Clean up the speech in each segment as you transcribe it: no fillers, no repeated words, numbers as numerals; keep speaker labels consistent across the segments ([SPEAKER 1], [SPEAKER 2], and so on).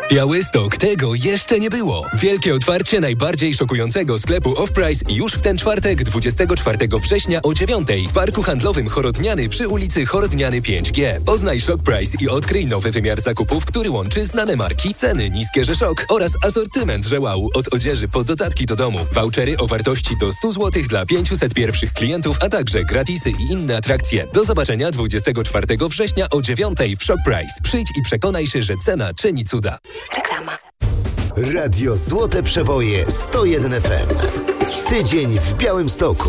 [SPEAKER 1] Białystok, tego jeszcze nie było. Wielkie otwarcie najbardziej szokującego sklepu Off-Price już w ten czwartek, 24 września o 9:00 w Parku Handlowym Chorodniany przy ulicy Chorodniany 5G. Poznaj Shock Price i odkryj nowy wymiar zakupów, który łączy znane marki, ceny niskie, że szok oraz asortyment, że wow, od odzieży po dodatki do domu. Vouchery o wartości do 100 zł dla 500 pierwszych klientów, a także gratisy i inne atrakcje. Do zobaczenia 24 września o 9:00 w Shock Price. Przyjdź i przekonaj się, że cena czyni cuda.
[SPEAKER 2] Reklama.
[SPEAKER 3] Radio Złote Przeboje 101 FM. Tydzień w Białymstoku.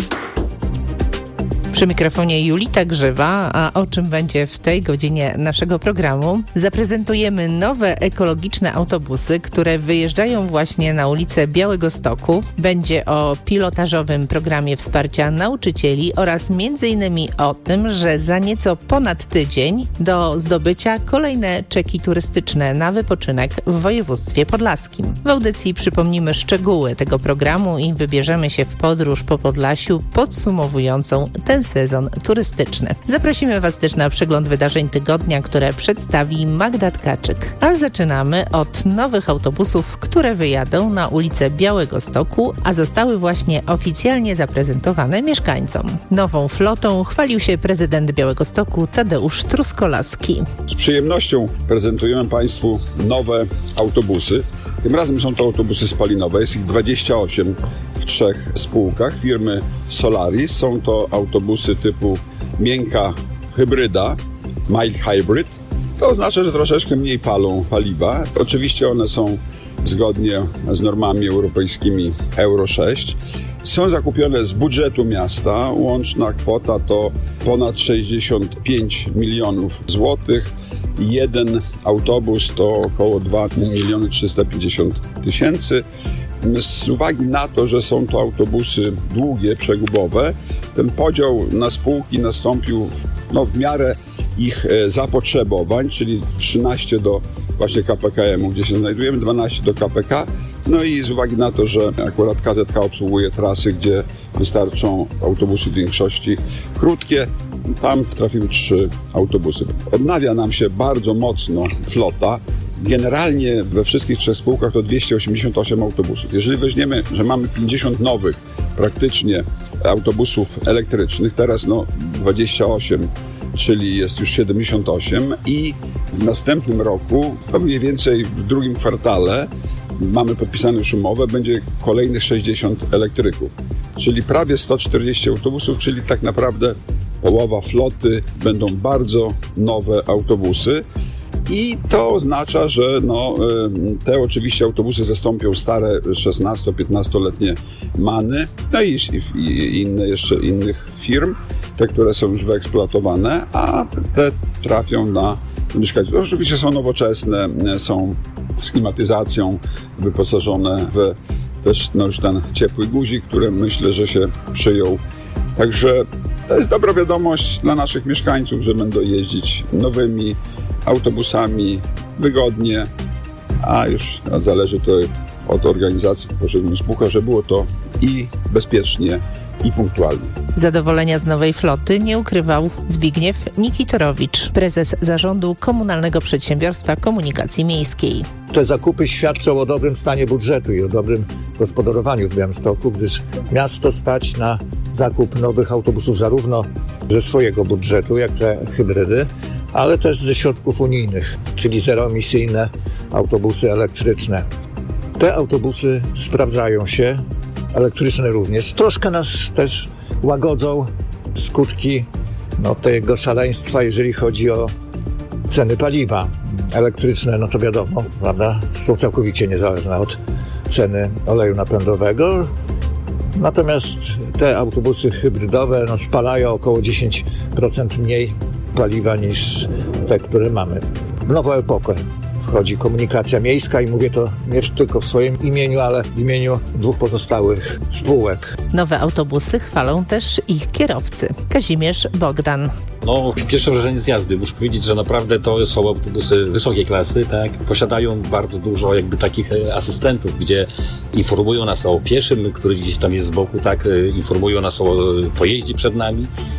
[SPEAKER 4] Przy mikrofonie Julita Grzywa, a o czym będzie w tej godzinie naszego programu? Zaprezentujemy nowe ekologiczne autobusy, które wyjeżdżają właśnie na ulicę Białegostoku. Będzie o pilotażowym programie wsparcia nauczycieli oraz m.in. o tym, że za nieco ponad tydzień do zdobycia kolejne czeki turystyczne na wypoczynek w województwie podlaskim. W audycji przypomnimy szczegóły tego programu i wybierzemy się w podróż po Podlasiu podsumowującą ten sezon turystyczny. Zaprosimy Was też na przegląd wydarzeń tygodnia, które przedstawi Magda Tkaczyk. A zaczynamy od nowych autobusów, które wyjadą na ulicę Białegostoku, a zostały właśnie oficjalnie zaprezentowane mieszkańcom. Nową flotą chwalił się prezydent Białegostoku Tadeusz Truskolaski.
[SPEAKER 5] Z przyjemnością prezentujemy Państwu nowe autobusy. Tym razem są to autobusy spalinowe, jest ich 28 w 3 spółkach firmy Solaris. Są to autobusy typu miękka hybryda, mild hybrid. To oznacza, że troszeczkę mniej palą paliwa. Oczywiście one są zgodnie z normami europejskimi Euro 6. Są zakupione z budżetu miasta. Łączna kwota to ponad 65 milionów złotych. Jeden autobus to około 2 350 000. Z uwagi na to, że są to autobusy długie, przegubowe, ten podział na spółki nastąpił w miarę ich zapotrzebowań, czyli 13 do właśnie KPKM-u, gdzie się znajdujemy, 12 do KPK. No i z uwagi na to, że akurat KZK obsługuje trasy, gdzie wystarczą autobusy w większości krótkie, tam trafiły 3 autobusy. Odnawia nam się bardzo mocno flota. Generalnie we wszystkich 3 spółkach to 288 autobusów. Jeżeli weźmiemy, że mamy 50 nowych praktycznie autobusów elektrycznych, teraz 28, czyli jest już 78 i w następnym roku, to mniej więcej w drugim kwartale, mamy podpisane już umowę, będzie kolejnych 60 elektryków, czyli prawie 140 autobusów, czyli tak naprawdę połowa floty będą bardzo nowe autobusy. I to oznacza, że te oczywiście autobusy zastąpią stare 16-15-letnie MAN-y, no i inne jeszcze innych firm, te, które są już wyeksploatowane, a te trafią na mieszkańców. Oczywiście są nowoczesne, są z klimatyzacją, wyposażone w też już ten ciepły guzik, który myślę, że się przyjął. Także to jest dobra wiadomość dla naszych mieszkańców, że będą jeździć nowymi autobusami wygodnie, a już zależy to od organizacji w poszczególnych spółkach, że było to i bezpiecznie, i punktualnie.
[SPEAKER 4] Zadowolenia z nowej floty nie ukrywał Zbigniew Nikitorowicz, prezes zarządu Komunalnego Przedsiębiorstwa Komunikacji Miejskiej.
[SPEAKER 6] Te zakupy świadczą o dobrym stanie budżetu i o dobrym gospodarowaniu w Białymstoku, gdyż miasto stać na zakup nowych autobusów zarówno ze swojego budżetu, jak te hybrydy, ale też ze środków unijnych, czyli zeroemisyjne autobusy elektryczne. Te autobusy sprawdzają się, elektryczne również. Troszkę nas też łagodzą skutki tego szaleństwa, jeżeli chodzi o ceny paliwa. Elektryczne, to wiadomo, prawda, są całkowicie niezależne od ceny oleju napędowego. Natomiast te autobusy hybrydowe spalają około 10% mniej paliwa niż te, które mamy. W nową epokę wchodzi komunikacja miejska i mówię to nie tylko w swoim imieniu, ale w imieniu 2 pozostałych spółek.
[SPEAKER 4] Nowe autobusy chwalą też ich kierowcy. Kazimierz Bogdan.
[SPEAKER 7] Pierwsze wrażenie z jazdy. Muszę powiedzieć, że naprawdę to są autobusy wysokiej klasy, tak? Posiadają bardzo dużo takich asystentów, gdzie informują nas o pieszym, który gdzieś tam jest z boku, tak? Informują nas o pojeździe przed nami.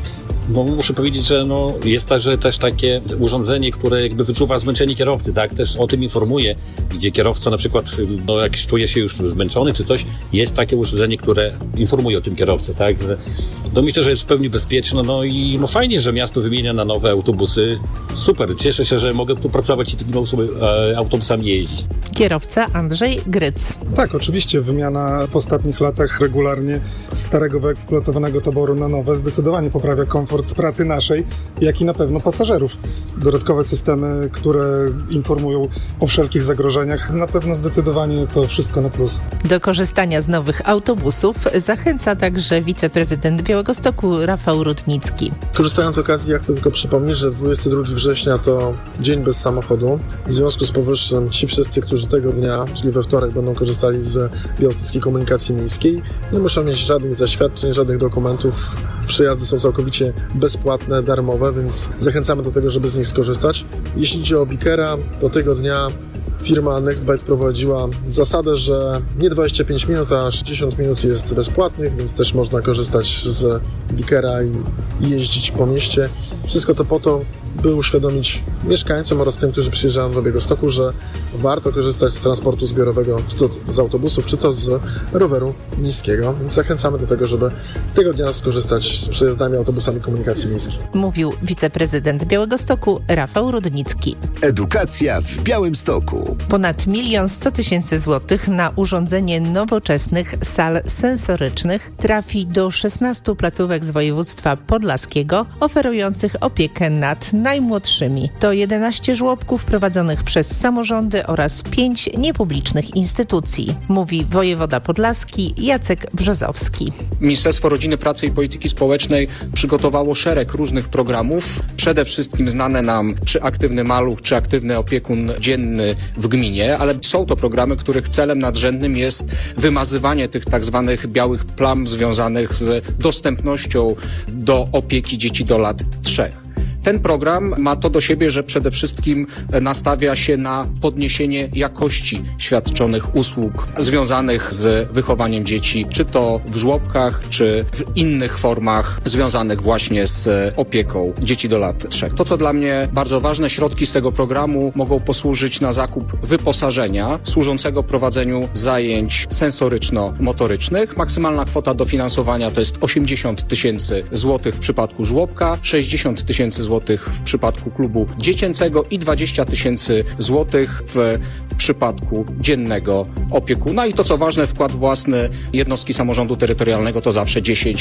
[SPEAKER 7] No muszę powiedzieć, że jest też takie urządzenie, które jakby wyczuwa zmęczenie kierowcy, tak? Też o tym informuje, gdzie kierowca na przykład, jak czuje się już zmęczony czy coś, jest takie urządzenie, które informuje o tym kierowcy, tak? Że, myślę, że jest w pełni bezpieczne, i fajnie, że miasto wymienia na nowe autobusy. Super, cieszę się, że mogę tu pracować i takimi autobusami jeździć.
[SPEAKER 4] Kierowca Andrzej Gryc.
[SPEAKER 2] Tak, oczywiście wymiana w ostatnich latach regularnie starego wyeksploatowanego taboru na nowe zdecydowanie poprawia komfort pracy naszej, jak i na pewno pasażerów. Dodatkowe systemy, które informują o wszelkich zagrożeniach, na pewno zdecydowanie to wszystko na plus.
[SPEAKER 4] Do korzystania z nowych autobusów zachęca także wiceprezydent Białegostoku Rafał Rudnicki.
[SPEAKER 8] Korzystając z okazji, ja chcę tylko przypomnieć, że 22 września to dzień bez samochodu. W związku z powyższym ci wszyscy, którzy tego dnia, czyli we wtorek, będą korzystali z białostockiej komunikacji miejskiej, nie muszą mieć żadnych zaświadczeń, żadnych dokumentów. Przejazdy są całkowicie bezpłatne, darmowe, więc zachęcamy do tego, żeby z nich skorzystać. Jeśli chodzi o Bikera, to tego dnia firma Nextbite wprowadziła zasadę, że nie 25 minut, a 60 minut jest bezpłatnych, więc też można korzystać z Bikera i jeździć po mieście. Wszystko to po to, by uświadomić mieszkańcom oraz tym, którzy przyjeżdżają do Białegostoku, że warto korzystać z transportu zbiorowego, czy to z autobusów, czy to z roweru miejskiego. Więc zachęcamy do tego, żeby tego dnia skorzystać z przejazdami autobusami komunikacji miejskiej.
[SPEAKER 4] Mówił wiceprezydent Białegostoku Rafał Rudnicki.
[SPEAKER 3] Edukacja w Białymstoku.
[SPEAKER 4] Ponad 1 100 000 złotych na urządzenie nowoczesnych sal sensorycznych trafi do 16 placówek z województwa podlaskiego oferujących opiekę nad najmłodszymi. To 11 żłobków prowadzonych przez samorządy oraz 5 niepublicznych instytucji, mówi wojewoda podlaski Jacek Brzozowski.
[SPEAKER 9] Ministerstwo Rodziny, Pracy i Polityki Społecznej przygotowało szereg różnych programów. Przede wszystkim znane nam czy Aktywny Maluch, czy Aktywny Opiekun Dzienny w gminie, ale są to programy, których celem nadrzędnym jest wymazywanie tych tak zwanych białych plam związanych z dostępnością do opieki dzieci do lat 3. Ten program ma to do siebie, że przede wszystkim nastawia się na podniesienie jakości świadczonych usług związanych z wychowaniem dzieci, czy to w żłobkach, czy w innych formach związanych właśnie z opieką dzieci do lat 3. To, co dla mnie bardzo ważne, środki z tego programu mogą posłużyć na zakup wyposażenia służącego prowadzeniu zajęć sensoryczno-motorycznych. Maksymalna kwota dofinansowania to jest 80 000 złotych w przypadku żłobka, 60 000 złotych w przypadku klubu dziecięcego i 20 000 złotych w przypadku dziennego opiekuna. I to, co ważne, wkład własny jednostki samorządu terytorialnego to zawsze 10%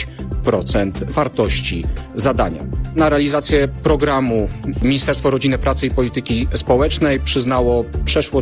[SPEAKER 9] wartości zadania. Na realizację programu Ministerstwo Rodziny, Pracy i Polityki Społecznej przyznało przeszło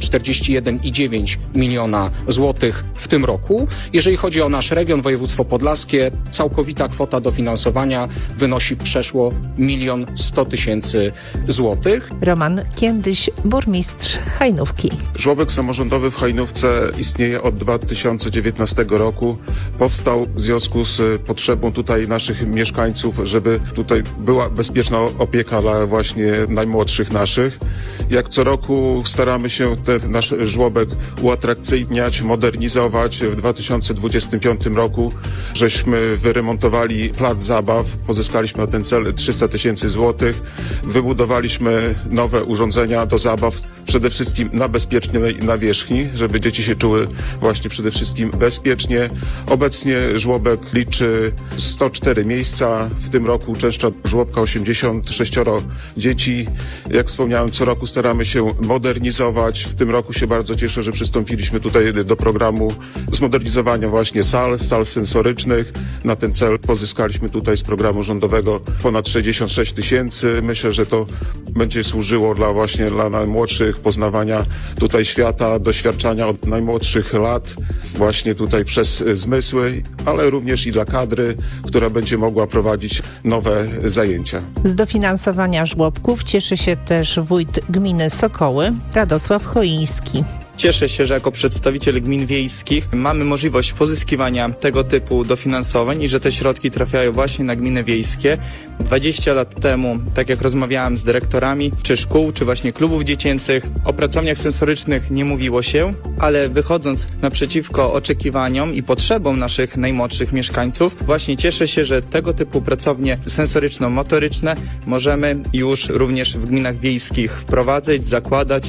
[SPEAKER 9] 41,9 miliona złotych w tym roku. Jeżeli chodzi o nasz region, województwo podlaskie, całkowita kwota dofinansowania wynosi przeszło 1 100 000 złotych.
[SPEAKER 4] Roman Kiędyś, burmistrz Hajnówki.
[SPEAKER 10] Żłobek samorządowy w Hajnówce istnieje od 2019 roku. Powstał w związku z potrzebą tutaj naszych mieszkańców, żeby tutaj była bezpieczna opieka dla właśnie najmłodszych naszych. Jak co roku staramy się ten nasz żłobek uatrakcyjniać, modernizować. W 2025 roku żeśmy wyremontowali plac zabaw. Pozyskaliśmy na ten cel 300 000 złotych. Wybudowaliśmy nowe urządzenia do zabaw, przede wszystkim na bezpiecznej nawierzchni, żeby dzieci się czuły właśnie przede wszystkim bezpiecznie. Obecnie żłobek liczy 104 miejsca. W tym roku uczęszcza żłobka 86 dzieci. Jak wspomniałem, co roku staramy się modernizować. W tym roku się bardzo cieszę, że przystąpiliśmy tutaj do programu zmodernizowania właśnie sal sensorycznych. Na ten cel pozyskaliśmy tutaj z programu rządowego ponad 66 000. Myślę, że to będzie służyło dla najmłodszych poznawania tutaj świata, doświadczania od najmłodszych lat właśnie tutaj przez zmysły, ale również i dla kadry, która będzie mogła prowadzić nowe zajęcia.
[SPEAKER 4] Z dofinansowania żłobków cieszy się też wójt gminy Sokoły, Radosław Choiński.
[SPEAKER 11] Cieszę się, że jako przedstawiciel gmin wiejskich mamy możliwość pozyskiwania tego typu dofinansowań i że te środki trafiają właśnie na gminy wiejskie. 20 lat temu, tak jak rozmawiałem z dyrektorami, czy szkół, czy właśnie klubów dziecięcych, o pracowniach sensorycznych nie mówiło się, ale wychodząc naprzeciwko oczekiwaniom i potrzebom naszych najmłodszych mieszkańców, właśnie cieszę się, że tego typu pracownie sensoryczno-motoryczne możemy już również w gminach wiejskich wprowadzać, zakładać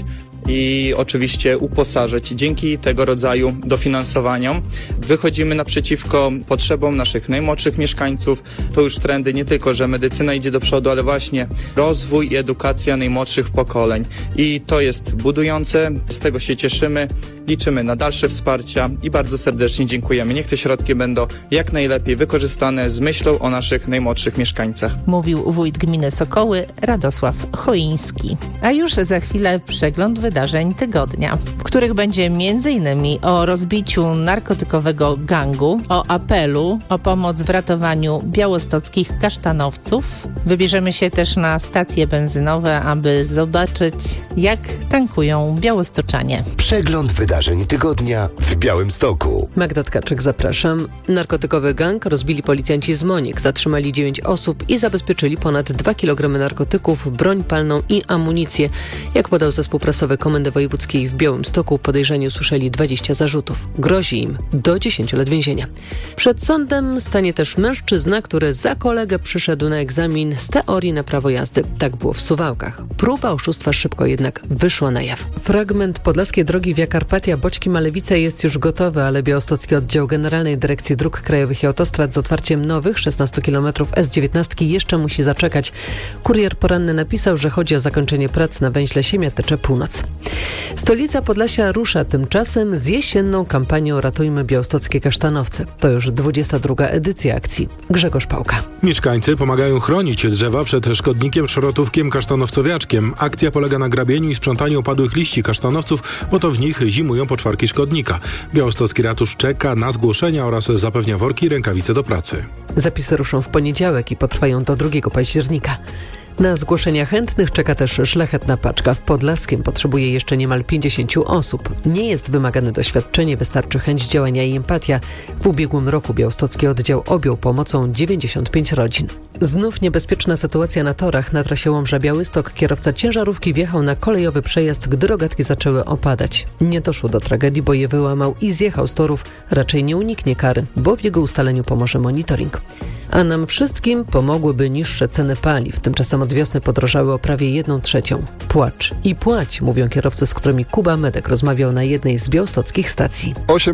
[SPEAKER 11] i oczywiście uposażyć. Dzięki tego rodzaju dofinansowaniom wychodzimy naprzeciwko potrzebom naszych najmłodszych mieszkańców. To już trendy nie tylko, że medycyna idzie do przodu, ale właśnie rozwój i edukacja najmłodszych pokoleń. I to jest budujące, z tego się cieszymy, liczymy na dalsze wsparcia i bardzo serdecznie dziękujemy. Niech te środki będą jak najlepiej wykorzystane z myślą o naszych najmłodszych mieszkańcach.
[SPEAKER 4] Mówił wójt gminy Sokoły Radosław Choiński. A już za chwilę przegląd wydarzeń tygodnia, w których będzie m.in. o rozbiciu narkotykowego gangu, o apelu o pomoc w ratowaniu białostockich kasztanowców. Wybierzemy się też na stacje benzynowe, aby zobaczyć, jak tankują białostoczanie.
[SPEAKER 3] Przegląd wydarzeń tygodnia w Białymstoku.
[SPEAKER 12] Magda Tkaczyk, zapraszam. Narkotykowy gang rozbili policjanci z Monik. Zatrzymali 9 osób i zabezpieczyli ponad 2 kg narkotyków, broń palną i amunicję. Jak podał zespół prasowy Komendy Wojewódzkiej w Białymstoku, podejrzani usłyszeli 20 zarzutów. Grozi im do 10 lat więzienia. Przed sądem stanie też mężczyzna, który za kolegę przyszedł na egzamin z teorii na prawo jazdy. Tak było w Suwałkach. Próba oszustwa szybko jednak wyszła na jaw. Fragment podlaskiej drogi Via Carpatia Boćki-Malewice jest już gotowy, ale białostocki oddział Generalnej Dyrekcji Dróg Krajowych i Autostrad z otwarciem nowych 16 km S19 jeszcze musi zaczekać. Kurier poranny napisał, że chodzi o zakończenie prac na węźle Siemiatycze Północ. Stolica Podlasia rusza tymczasem z jesienną kampanią Ratujmy Białostockie Kasztanowce. To już 22. edycja akcji. Grzegorz Pałka.
[SPEAKER 13] Mieszkańcy pomagają chronić drzewa przed szkodnikiem szrotówkiem kasztanowcowiaczkiem. Akcja polega na grabieniu i sprzątaniu opadłych liści kasztanowców, bo to w nich zimują poczwarki szkodnika. Białostocki ratusz czeka na zgłoszenia oraz zapewnia worki i rękawice do pracy.
[SPEAKER 12] Zapisy ruszą w poniedziałek i potrwają do 2 października. Na zgłoszenia chętnych czeka też szlachetna paczka. W Podlaskiem potrzebuje jeszcze niemal 50 osób. Nie jest wymagane doświadczenie, wystarczy chęć działania i empatia. W ubiegłym roku białostocki oddział objął pomocą 95 rodzin. Znów niebezpieczna sytuacja na torach. Na trasie Łomża-Białystok kierowca ciężarówki wjechał na kolejowy przejazd, gdy rogatki zaczęły opadać. Nie doszło do tragedii, bo je wyłamał i zjechał z torów. Raczej nie uniknie kary, bo w jego ustaleniu pomoże monitoring. A nam wszystkim pomogłyby niższe ceny paliw. Tymczasem od wiosny podrożały o prawie 1/3. Płacz i płać, mówią kierowcy, z którymi Kuba Medek rozmawiał na jednej z białostockich stacji.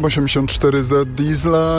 [SPEAKER 14] 8,84 za diesla,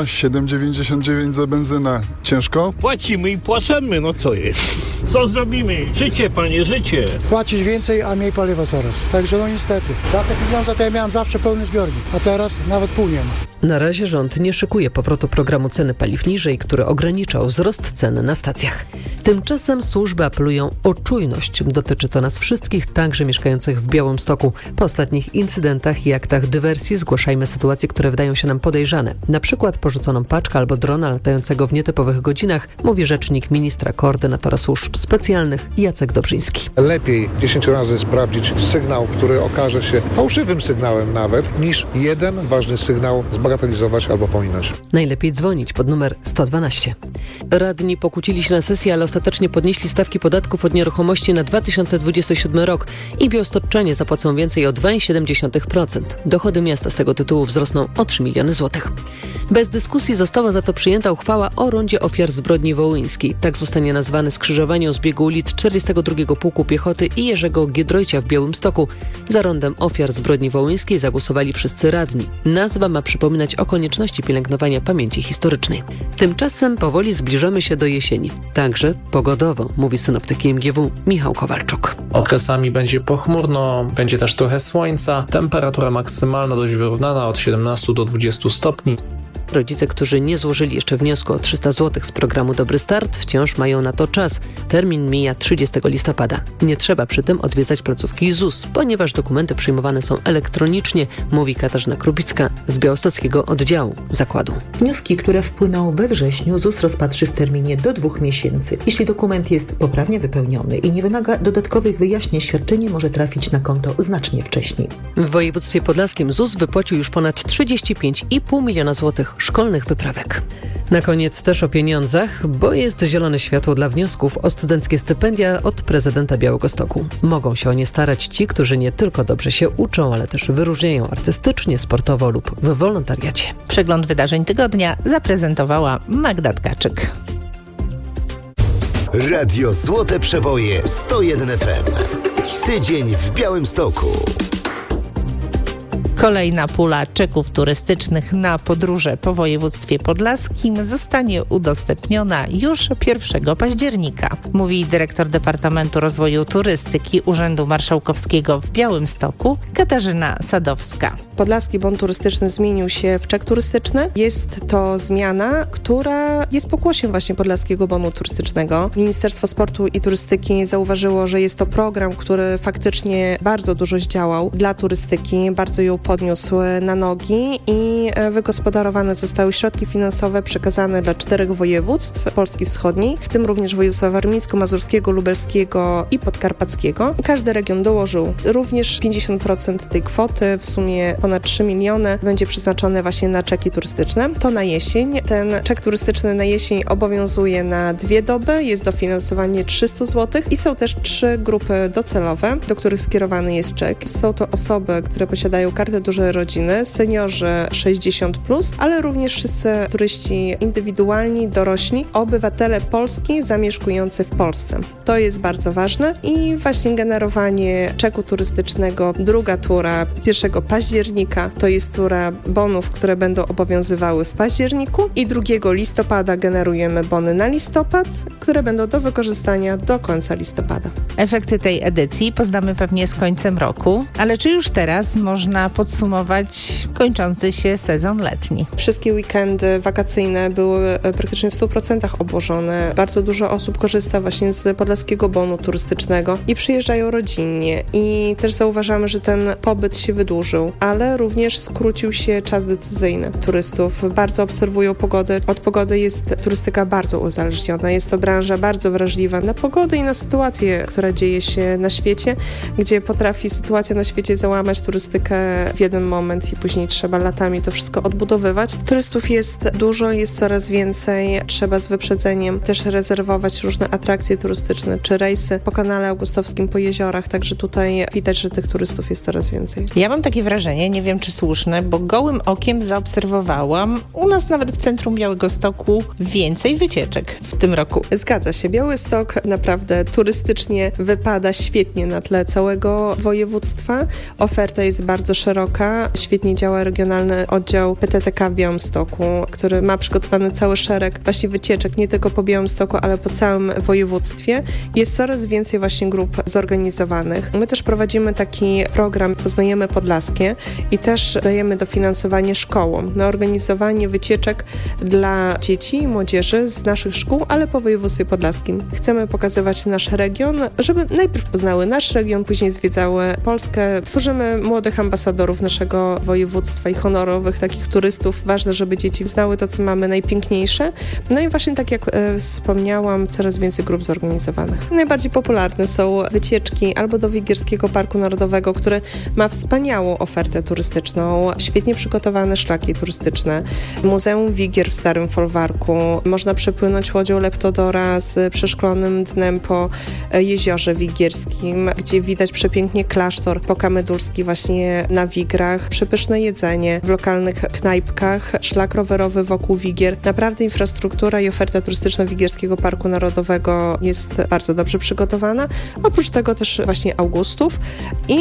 [SPEAKER 14] 7,99 za benzynę. Ciężko?
[SPEAKER 15] Płacimy i płaczemy, no co jest? Co zrobimy? Życie, panie, życie.
[SPEAKER 16] Płacić więcej, a mniej paliwa coraz. Także no niestety. Za te pieniądze to ja miałem zawsze pełny zbiornik, a teraz nawet pół nie ma.
[SPEAKER 12] Na razie rząd nie szykuje powrotu programu ceny paliw niżej, który ograniczał wzrost cen na stacjach. Tymczasem służby apelują o czujność. Dotyczy to nas wszystkich, także mieszkających w Białymstoku. Po ostatnich incydentach i aktach dywersji zgłaszajmy sytuacje, które wydają się nam podejrzane. Na przykład porzuconą paczkę albo drona latającego w nietypowych godzinach, mówi rzecznik ministra koordynatora służb specjalnych Jacek Dobrzyński.
[SPEAKER 17] Lepiej 10 razy sprawdzić sygnał, który okaże się fałszywym sygnałem nawet, niż jeden ważny sygnał zbagatelizować albo pominąć.
[SPEAKER 12] Najlepiej dzwonić pod numer 112. Radni pokłócili się na sesji, ale ostatecznie podnieśli stawki podatków od nieruchomości na 2027 rok i białostocczanie zapłacą więcej o 2,7%. Dochody miasta z tego tytułu wzrosną o 3 miliony złotych. Bez dyskusji została za to przyjęta uchwała o rondzie ofiar zbrodni wołyńskiej. Tak zostanie nazwane skrzyżowanie o zbiegu ulic 42 Pułku Piechoty i Jerzego Giedroycia w Białymstoku. Za rondem ofiar zbrodni wołyńskiej zagłosowali wszyscy radni. Nazwa ma przypominać o konieczności pielęgnowania pamięci historycznej. Tymczasem powoli zbliżamy się do jesieni. Także pogodowo, mówi synoptyk MGW Michał Kowalczuk.
[SPEAKER 18] Okresami będzie pochmurno, będzie też trochę słońca. Temperatura maksymalna dość wyrównana od 17 do 20 stopni.
[SPEAKER 12] Rodzice, którzy nie złożyli jeszcze wniosku o 300 zł z programu Dobry Start, wciąż mają na to czas. Termin mija 30 listopada. Nie trzeba przy tym odwiedzać placówki ZUS, ponieważ dokumenty przyjmowane są elektronicznie, mówi Katarzyna Krupicka z białostockiego oddziału zakładu.
[SPEAKER 19] Wnioski, które wpłyną we wrześniu, ZUS rozpatrzy w terminie do 2 miesięcy. Jeśli dokument jest poprawnie wypełniony i nie wymaga dodatkowych wyjaśnień, świadczenie może trafić na konto znacznie wcześniej.
[SPEAKER 12] W województwie podlaskim ZUS wypłacił już ponad 35,5 miliona złotych szkolnych wyprawek. Na koniec też o pieniądzach, bo jest zielone światło dla wniosków o studenckie stypendia od prezydenta Białegostoku. Mogą się o nie starać ci, którzy nie tylko dobrze się uczą, ale też wyróżniają artystycznie, sportowo lub w wolontariacie.
[SPEAKER 4] Przegląd wydarzeń tygodnia zaprezentowała Magda Tkaczyk.
[SPEAKER 3] Radio Złote Przeboje 101 FM. Tydzień w Białymstoku.
[SPEAKER 4] Kolejna pula czeków turystycznych na podróże po województwie podlaskim zostanie udostępniona już 1 października, mówi dyrektor Departamentu Rozwoju Turystyki Urzędu Marszałkowskiego w Białymstoku Katarzyna Sadowska.
[SPEAKER 20] Podlaski Bon Turystyczny zmienił się w czek turystyczny. Jest to zmiana, która jest pokłosiem właśnie Podlaskiego Bonu Turystycznego. Ministerstwo Sportu i Turystyki zauważyło, że jest to program, który faktycznie bardzo dużo zdziałał dla turystyki, bardzo ją podniósł na nogi i wygospodarowane zostały środki finansowe przekazane dla 4 województw Polski Wschodniej, w tym również województwa warmińsko-mazurskiego, lubelskiego i podkarpackiego. Każdy region dołożył również 50% tej kwoty, w sumie ponad 3 miliony będzie przeznaczone właśnie na czeki turystyczne. To na jesień. Ten czek turystyczny na jesień obowiązuje na 2 doby, jest dofinansowanie 300 zł i są też 3 grupy docelowe, do których skierowany jest czek. Są to osoby, które posiadają kartę dużej rodziny, seniorzy 60+, ale również wszyscy turyści indywidualni, dorośli, obywatele Polski zamieszkujący w Polsce. To jest bardzo ważne i właśnie generowanie czeku turystycznego, druga tura 1 października to jest tura bonów, które będą obowiązywały w październiku i 2 listopada generujemy bony na listopad, które będą do wykorzystania do końca listopada.
[SPEAKER 4] Efekty tej edycji poznamy pewnie z końcem roku, ale czy już teraz można podsumować kończący się sezon letni?
[SPEAKER 20] Wszystkie weekendy wakacyjne były praktycznie w 100% obłożone. Bardzo dużo osób korzysta właśnie z Podlaskiego Bonu Turystycznego i przyjeżdżają rodzinnie i też zauważamy, że ten pobyt się wydłużył, ale również skrócił się czas decyzyjny turystów. Bardzo obserwują pogodę. Od pogody jest turystyka bardzo uzależniona. Jest to branża bardzo wrażliwa na pogodę i na sytuację, która dzieje się na świecie, gdzie potrafi sytuacja na świecie załamać turystykę w jeden moment i później trzeba latami to wszystko odbudowywać. Turystów jest dużo, jest coraz więcej. Trzeba z wyprzedzeniem też rezerwować różne atrakcje turystyczne czy rejsy po kanale augustowskim, po jeziorach, także tutaj widać, że tych turystów jest coraz więcej.
[SPEAKER 4] Ja mam takie wrażenie, nie wiem czy słuszne, bo gołym okiem zaobserwowałam u nas nawet w centrum Białegostoku więcej wycieczek w tym roku.
[SPEAKER 20] Zgadza się. Białystok naprawdę turystycznie wypada świetnie na tle całego województwa. Oferta jest bardzo szeroka. Świetnie działa regionalny oddział PTTK w Białymstoku, który ma przygotowany cały szereg właśnie wycieczek, nie tylko po Białymstoku, ale po całym województwie. Jest coraz więcej właśnie grup zorganizowanych. My też prowadzimy taki program Poznajemy Podlaskie i też dajemy dofinansowanie szkołom na organizowanie wycieczek dla dzieci i młodzieży z naszych szkół, ale po województwie podlaskim. Chcemy pokazywać nasz region, żeby najpierw poznały nasz region, później zwiedzały Polskę. Tworzymy młodych ambasadorów naszego województwa i honorowych takich turystów. Ważne, żeby dzieci znały to, co mamy najpiękniejsze. No i właśnie tak jak wspomniałam, coraz więcej grup zorganizowanych. Najbardziej popularne są wycieczki albo do Wigierskiego Parku Narodowego, który ma wspaniałą ofertę turystyczną, świetnie przygotowane szlaki turystyczne. Muzeum Wigier w Starym Folwarku. Można przepłynąć łodzią Leptodora z przeszklonym dnem po jeziorze wigierskim, gdzie widać przepięknie klasztor pokamydulski właśnie na Wigrach. Przepyszne jedzenie w lokalnych knajpkach, szlak rowerowy wokół Wigier. Naprawdę infrastruktura i oferta turystyczna Wigierskiego Parku Narodowego jest bardzo dobrze przygotowana. Oprócz tego też właśnie Augustów i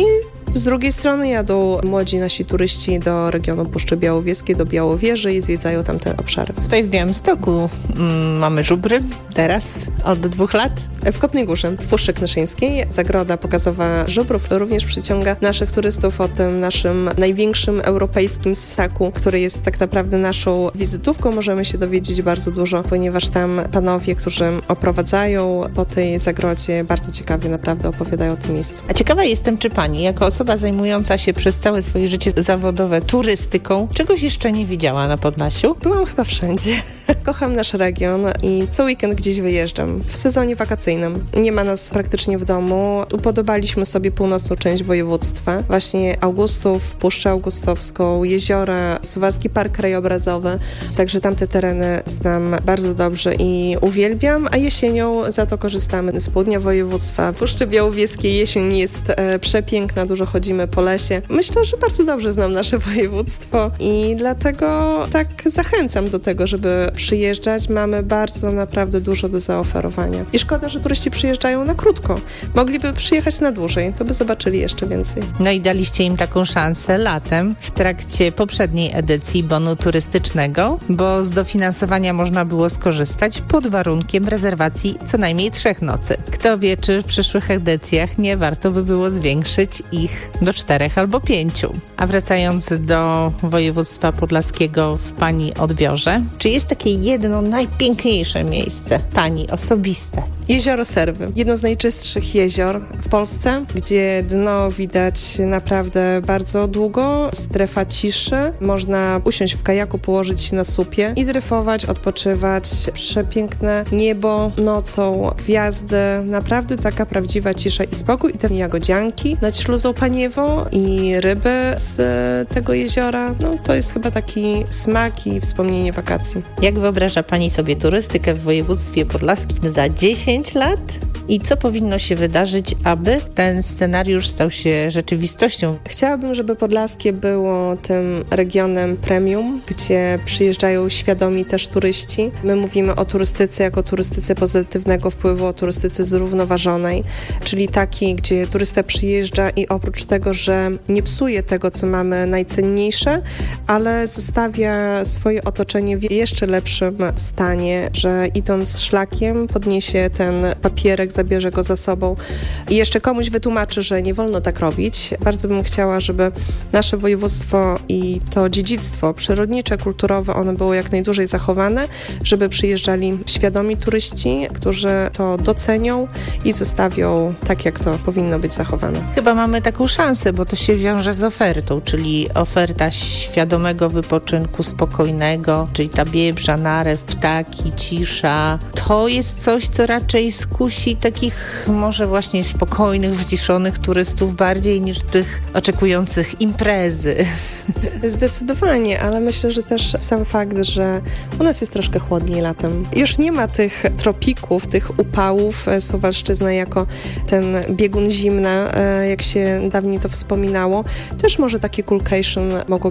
[SPEAKER 20] Z drugiej strony jadą młodzi nasi turyści do regionu Puszczy Białowieskiej, do Białowieży i zwiedzają tamte obszary.
[SPEAKER 4] Tutaj w Białymstoku mamy żubry teraz od 2 lat.
[SPEAKER 20] W Kopnej Górze, w Puszczy Knyszyńskiej, zagroda pokazowa żubrów również przyciąga naszych turystów o tym naszym największym europejskim ssaku, który jest tak naprawdę naszą wizytówką. Możemy się dowiedzieć bardzo dużo, ponieważ tam panowie, którzy oprowadzają po tej zagrodzie, bardzo ciekawie naprawdę opowiadają o tym miejscu.
[SPEAKER 4] A ciekawa jestem, czy pani, jako osoba zajmująca się przez całe swoje życie zawodowe turystyką, czegoś jeszcze nie widziała na Podlasiu?
[SPEAKER 20] Byłam chyba wszędzie. Kocham nasz region i co weekend gdzieś wyjeżdżam. W sezonie wakacyjnym. Nie ma nas praktycznie w domu. Upodobaliśmy sobie północną część województwa. Właśnie Augustów, Puszczę Augustowską, jeziora, Suwalski Park Krajobrazowy. Także tamte tereny znam bardzo dobrze i uwielbiam, a jesienią za to korzystamy z południa województwa. Puszczy Białowieskiej jesień jest przepiękna, dużo chodzimy po lesie. Myślę, że bardzo dobrze znam nasze województwo i dlatego tak zachęcam do tego, żeby przyjeżdżać. Mamy bardzo naprawdę dużo do zaoferowania. I szkoda, że turyści przyjeżdżają na krótko. Mogliby przyjechać na dłużej, to by zobaczyli jeszcze więcej.
[SPEAKER 4] No i daliście im taką szansę latem w trakcie poprzedniej edycji bonu turystycznego, bo z dofinansowania można było skorzystać pod warunkiem rezerwacji co najmniej 3 nocy. Kto wie, czy w przyszłych edycjach nie warto by było zwiększyć ich do 4 albo 5. A wracając do województwa podlaskiego w pani odbiorze, czy jest takie jedno najpiękniejsze miejsce pani osobiste?
[SPEAKER 20] Jezioro Serwy. Jedno z najczystszych jezior w Polsce, gdzie dno widać naprawdę bardzo długo. Strefa ciszy. Można usiąść w kajaku, położyć się na słupie i dryfować, odpoczywać. Przepiękne niebo nocą, gwiazdy. Naprawdę taka prawdziwa cisza i spokój. I te jagodzianki nad śluzą Paniewą i ryby z tego jeziora. No to jest chyba taki smak i wspomnienie wakacji.
[SPEAKER 4] Jak wyobraża pani sobie turystykę w województwie podlaskim za 10 lat? I co powinno się wydarzyć, aby ten scenariusz stał się rzeczywistością?
[SPEAKER 20] Chciałabym, żeby Podlaskie było tym regionem premium, gdzie przyjeżdżają świadomi też turyści. My mówimy o turystyce jako turystyce pozytywnego wpływu, o turystyce zrównoważonej, czyli takiej, gdzie turysta przyjeżdża i oprócz tego, że nie psuje tego, co mamy najcenniejsze, ale zostawia swoje otoczenie w jeszcze lepszym stanie, że idąc szlakiem podniesie ten papierek, zabierze go za sobą i jeszcze komuś wytłumaczy, że nie wolno tak robić. Bardzo bym chciała, żeby nasze województwo i to dziedzictwo przyrodnicze, kulturowe, one było jak najdłużej zachowane, żeby przyjeżdżali świadomi turyści, którzy to docenią i zostawią tak, jak to powinno być zachowane.
[SPEAKER 4] Chyba mamy taką szansę, bo to się wiąże z ofertą, czyli oferta świadomego wypoczynku, spokojnego, czyli ta biebrza, narew, ptaki, cisza. To jest coś, co raczej skusi takich może właśnie spokojnych, wyciszonych turystów bardziej niż tych oczekujących imprezy.
[SPEAKER 20] Zdecydowanie, ale myślę, że też sam fakt, że u nas jest troszkę chłodniej latem. Już nie ma tych tropików, tych upałów. Suwalszczyzna jako ten biegun zimna, jak się dawniej to wspominało. Też może takie coolcation mogło